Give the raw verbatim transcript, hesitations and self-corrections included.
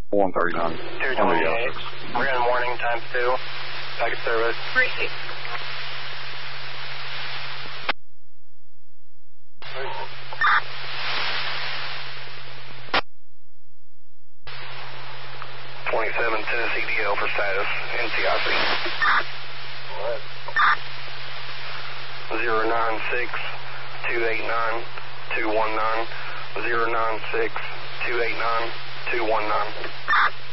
one thirty-nine. two twenty-eight. We're in morning, times two. Packet service. three six. twenty-seven Tennessee D L for status, N C I C. zero nine six two eight nine two one nine, zero nine six two eight nine two one nine.